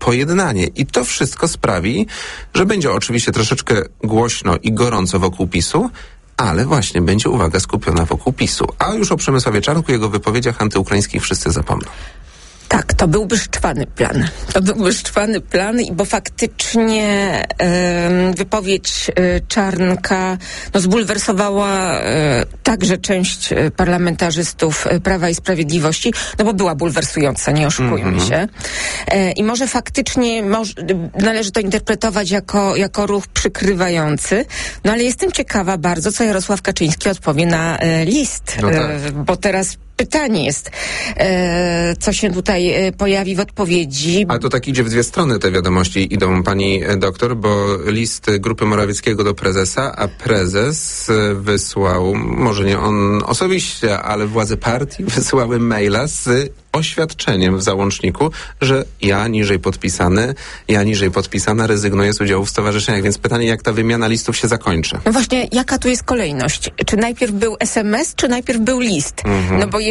pojednanie. I to wszystko sprawi, że będzie oczywiście troszeczkę głośno i gorąco wokół PiS-u, ale właśnie będzie uwaga skupiona wokół PiS-u. A już o Przemysławie Czarnku, jego wypowiedziach antyukraińskich wszyscy zapomną. Tak, to byłby szczwany plan. Bo faktycznie wypowiedź Czarnka zbulwersowała także część parlamentarzystów Prawa i Sprawiedliwości, bo była bulwersująca, nie oszukujmy się. I może faktycznie należy to interpretować jako ruch przykrywający, ale jestem ciekawa bardzo, co Jarosław Kaczyński odpowie na list, bo teraz pytanie jest, co się tutaj pojawi w odpowiedzi. A to tak idzie w dwie strony te wiadomości idą, pani doktor, bo list grupy Morawieckiego do prezesa, a prezes wysłał, może nie on osobiście, ale władze partii wysyłały maila z oświadczeniem w załączniku, że ja niżej podpisana rezygnuję z udziału w stowarzyszeniach. Więc pytanie, jak ta wymiana listów się zakończy? No właśnie, jaka tu jest kolejność? Czy najpierw był SMS, czy najpierw był list? No bo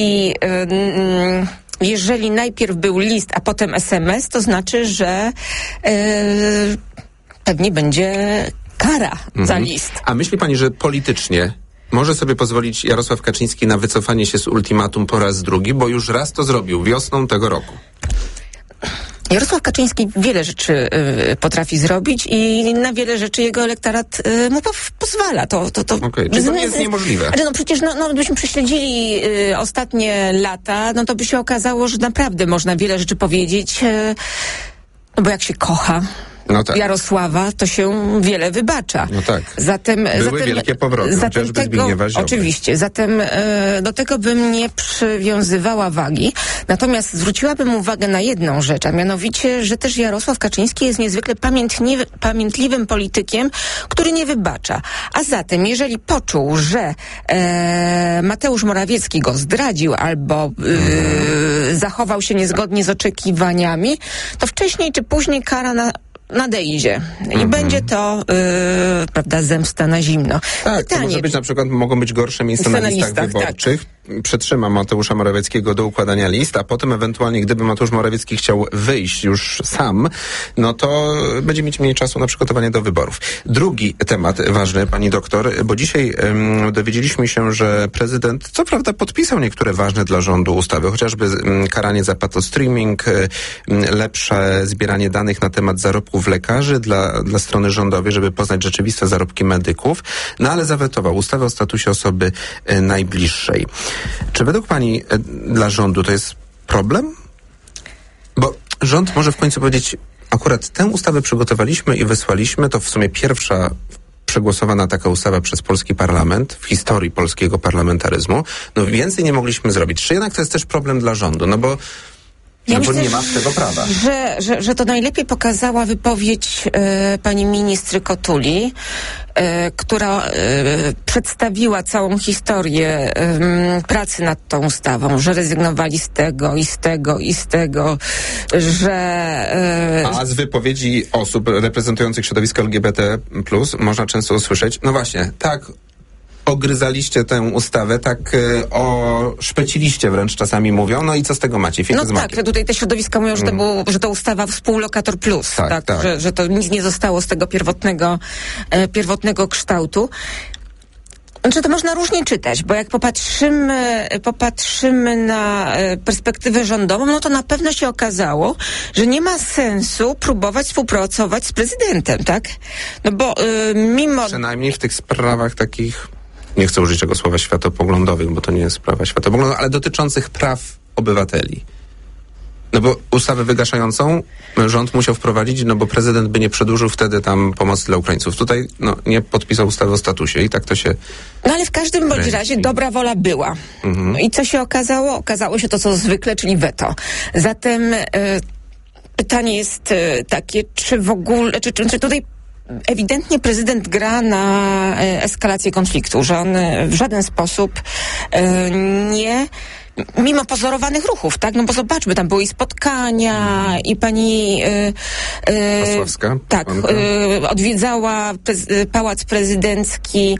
jeżeli najpierw był list, a potem SMS, to znaczy, że pewnie będzie kara za list. A myśli pani, że politycznie może sobie pozwolić Jarosław Kaczyński na wycofanie się z ultimatum po raz drugi, bo już raz to zrobił wiosną tego roku? Jarosław Kaczyński wiele rzeczy potrafi zrobić i na wiele rzeczy jego elektorat mu pozwala. Okej, czyli to nie jest niemożliwe. Ale przecież gdybyśmy prześledzili ostatnie lata, to by się okazało, że naprawdę można wiele rzeczy powiedzieć, bo jak się kocha Jarosława, to się wiele wybacza. No tak. Były wielkie powroty, chociażby Zbigniewa Ziobry. Oczywiście. Zatem do tego bym nie przywiązywała wagi. Natomiast zwróciłabym uwagę na jedną rzecz, a mianowicie, że też Jarosław Kaczyński jest niezwykle pamiętliwym politykiem, który nie wybacza. A zatem, jeżeli poczuł, że Mateusz Morawiecki go zdradził albo zachował się niezgodnie z oczekiwaniami, to wcześniej czy później kara nadejdzie. I będzie to, zemsta na zimno. Tak, to może być mogą być gorsze miejsca na listach wyborczych. Tak. Przetrzyma Mateusza Morawieckiego do układania list, a potem ewentualnie, gdyby Mateusz Morawiecki chciał wyjść już sam, to będzie mieć mniej czasu na przygotowanie do wyborów. Drugi temat ważny, pani doktor, bo dzisiaj dowiedzieliśmy się, że prezydent, co prawda, podpisał niektóre ważne dla rządu ustawy, chociażby karanie za patostreaming, lepsze zbieranie danych na temat zarobków lekarzy dla strony rządowej, żeby poznać rzeczywiste zarobki medyków, ale zawetował ustawę o statusie osoby najbliższej. Czy według pani dla rządu to jest problem? Bo rząd może w końcu powiedzieć, akurat tę ustawę przygotowaliśmy i wysłaliśmy, to w sumie pierwsza przegłosowana taka ustawa przez polski parlament w historii polskiego parlamentaryzmu. Więcej nie mogliśmy zrobić. Czy jednak to jest też problem dla rządu? Bo nie ma tego prawa. Że to najlepiej pokazała wypowiedź pani ministry Kotuli, która przedstawiła całą historię pracy nad tą ustawą, że rezygnowali z tego, że... A z wypowiedzi osób reprezentujących środowisko LGBT+, można często usłyszeć, ogryzaliście tę ustawę, oszpeciliście wręcz czasami mówią, i co z tego macie? Że tutaj te środowiska mówią, że to ustawa współlokator plus, że to nic nie zostało z tego pierwotnego kształtu. To można różnie czytać, bo jak popatrzymy na perspektywę rządową, to na pewno się okazało, że nie ma sensu próbować współpracować z prezydentem, tak? Bo mimo... Przynajmniej w tych sprawach takich, nie chcę użyć tego słowa światopoglądowych, bo to nie jest sprawa światopoglądowa, ale dotyczących praw obywateli. Bo ustawę wygaszającą rząd musiał wprowadzić, bo prezydent by nie przedłużył wtedy tam pomocy dla Ukraińców. Tutaj nie podpisał ustawy o statusie i tak to się... ale w każdym bądź razie dobra wola była. I co się okazało? Okazało się to, co zwykle, czyli weto. Zatem pytanie jest takie, czy w ogóle, czy tutaj ewidentnie prezydent gra na eskalację konfliktu, że on w żaden sposób mimo pozorowanych ruchów, tak? No bo zobaczmy, tam były i spotkania, i pani Pasławska, tak, odwiedzała Pałac Prezydencki,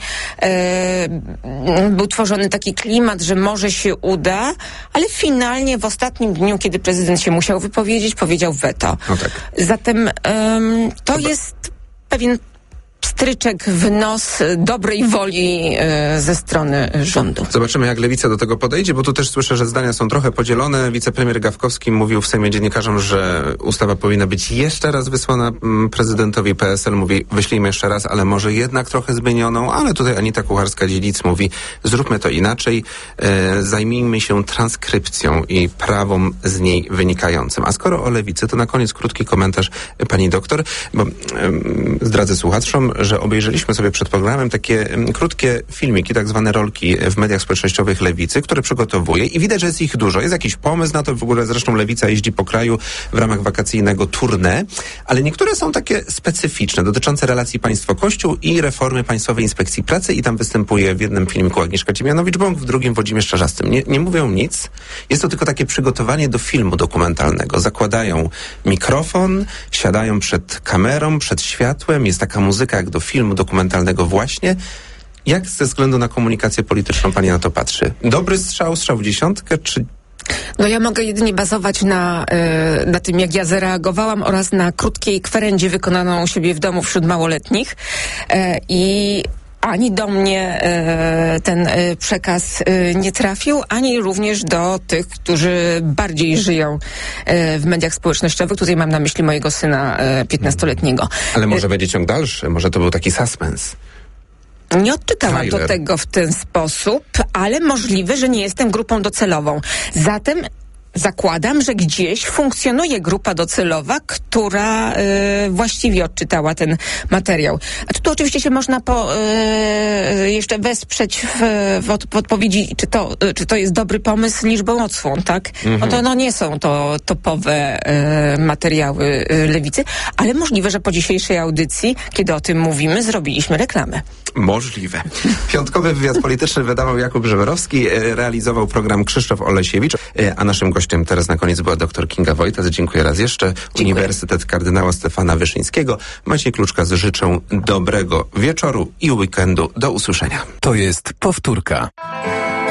był tworzony taki klimat, że może się uda, ale finalnie w ostatnim dniu, kiedy prezydent się musiał wypowiedzieć, powiedział weto. No tak. Zatem to jest pewien pstryczek w nos dobrej woli ze strony rządu. Zobaczymy, jak Lewica do tego podejdzie, bo tu też słyszę, że zdania są trochę podzielone. Wicepremier Gawkowski mówił w Sejmie dziennikarzom, że ustawa powinna być jeszcze raz wysłana prezydentowi. PSL mówi, wyślijmy jeszcze raz, ale może jednak trochę zmienioną, ale tutaj Anita Kucharska-Dziedzic mówi, zróbmy to inaczej, zajmijmy się transkrypcją i prawom z niej wynikającym. A skoro o Lewicy, to na koniec krótki komentarz pani doktor, bo zdradzę słuchaczom, że obejrzeliśmy sobie przed programem takie krótkie filmiki, tak zwane rolki w mediach społecznościowych Lewicy, które przygotowuje i widać, że jest ich dużo. Jest jakiś pomysł na to, w ogóle zresztą Lewica jeździ po kraju w ramach wakacyjnego tournée, ale niektóre są takie specyficzne, dotyczące relacji państwo-kościół i reformy Państwowej Inspekcji Pracy i tam występuje w jednym filmiku Agnieszka Dziemianowicz-Bąk, w drugim Włodzimierz Czarzasty. Nie mówią nic. Jest to tylko takie przygotowanie do filmu dokumentalnego. Zakładają mikrofon, siadają przed kamerą, przed światłem, jest taka muzyka jak do filmu dokumentalnego właśnie. Jak ze względu na komunikację polityczną pani na to patrzy? Dobry strzał w dziesiątkę, czy... No ja mogę jedynie bazować na tym, jak ja zareagowałam oraz na krótkiej kwerendzie wykonaną u siebie w domu wśród małoletnich i ani do mnie ten przekaz nie trafił, ani również do tych, którzy bardziej żyją w mediach społecznościowych. Tutaj mam na myśli mojego syna 15-letniego. Ale może będzie ciąg dalszy, może to był taki suspens. Nie odczytałam do tego w ten sposób, ale możliwe, że nie jestem grupą docelową. Zatem zakładam, że gdzieś funkcjonuje grupa docelowa, która właściwie odczytała ten materiał. A tu oczywiście się można jeszcze wesprzeć w odpowiedzi, czy to jest dobry pomysł liczbą odsłon, tak? No to nie są to topowe materiały Lewicy, ale możliwe, że po dzisiejszej audycji, kiedy o tym mówimy, zrobiliśmy reklamę. Możliwe. Piątkowy wywiad polityczny wydawał Jakub Żeberowski, realizował program Krzysztof Olesiewicz, a naszym gościem teraz na koniec była dr Kinga Wojtas. Dziękuję raz jeszcze. Dziękuję. Uniwersytet Kardynała Stefana Wyszyńskiego. Maciej Kluczka życzę dobrego wieczoru i weekendu. Do usłyszenia. To jest powtórka.